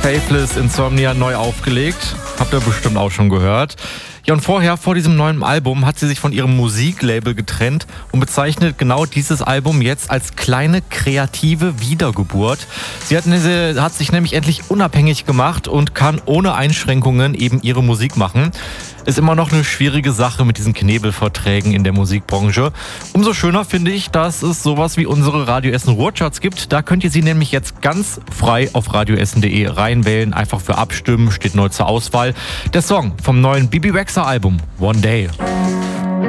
Faithless Insomnia neu aufgelegt. Habt ihr bestimmt auch schon gehört. Ja, und vor diesem neuen Album hat sie sich von ihrem Musiklabel getrennt und bezeichnet genau dieses Album jetzt als kleine kreative Wiedergeburt. Sie hat sich nämlich endlich unabhängig gemacht und kann ohne Einschränkungen eben ihre Musik machen. Ist immer noch eine schwierige Sache mit diesen Knebelverträgen in der Musikbranche. Umso schöner finde ich, dass es sowas wie unsere Radio Essen Ruhrcharts gibt. Da könnt ihr sie nämlich jetzt ganz frei auf radioessen.de reinwählen. Einfach für abstimmen, steht neu zur Auswahl. Der Song vom neuen Bibi Rexha Album, One Day.